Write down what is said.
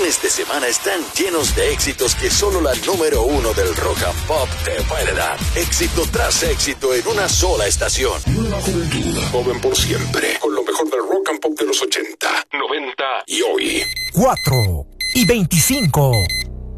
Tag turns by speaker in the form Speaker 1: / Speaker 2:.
Speaker 1: fines de semana están llenos de éxitos que solo la número uno del rock and pop te puede dar. Éxito tras éxito en una sola estación.
Speaker 2: Nueva juventud, joven por siempre, con lo mejor del rock and pop de los 80, 90 y hoy.
Speaker 3: 4:25.